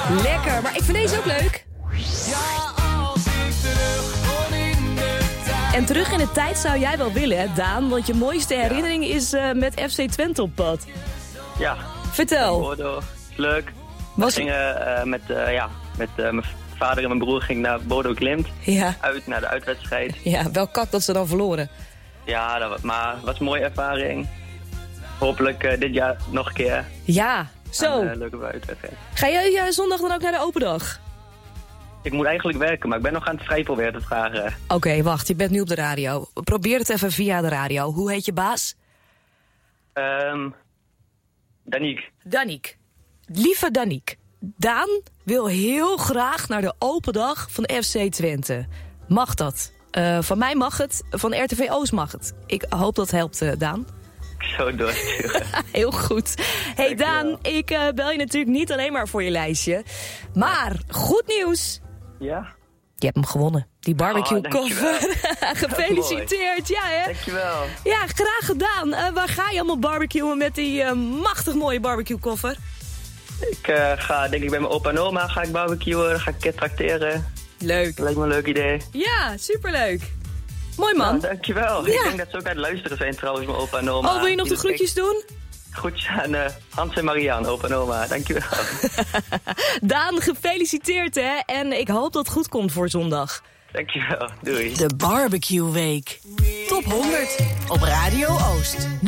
Lekker, maar ik vind deze ook leuk. En terug in de tijd zou jij wel willen, hè, Daan? Want je mooiste herinnering is met FC Twente op pad. Ja. Vertel. Bodo. Leuk. We gingen met mijn vader en mijn broer ging naar Bodo Glimt. Ja. Uit naar de uitwedstrijd. Ja, wel kak dat ze dan verloren. Ja, maar het was een mooie ervaring. Hopelijk dit jaar nog een keer. Ja, zo. Een leuke uitwedstrijd. Ga jij zondag dan ook naar de open dag? Ik moet eigenlijk werken, maar ik ben nog aan het vrij proberen te vragen. Oké, wacht, je bent nu op de radio. Probeer het even via de radio. Hoe heet je baas? Daniek. Daniek. Lieve Daniek. Daan wil heel graag naar de open dag van FC Twente. Mag dat? Van mij mag het, van RTV Oost mag het. Ik hoop dat helpt, Daan. Zo doorsturen. Heel goed. Hey Daan, ik bel je natuurlijk niet alleen maar voor je lijstje. Maar, goed nieuws. Ja? Je hebt hem gewonnen. Die barbecue koffer. Gefeliciteerd. Ja, hè? Dankjewel. Ja, graag gedaan. Waar ga je allemaal barbecuen met die machtig mooie barbecue koffer? Ik ga denk ik bij mijn opa en oma ga ik barbecuen. Ga ik trakteren. Leuk. Lijkt me een leuk idee. Ja, superleuk. Mooi man. Nou, dankjewel. Ja. Ik denk dat ze ook aan het luisteren zijn trouwens, mijn opa en oma. Oh, wil je nog de groetjes doen? Groetjes aan Hans en Mariaan, opa en oma. Dankjewel. Daan, gefeliciteerd hè. En ik hoop dat het goed komt voor zondag. Dankjewel. Doei. De Barbecue Week. Top 100 op Radio Oost.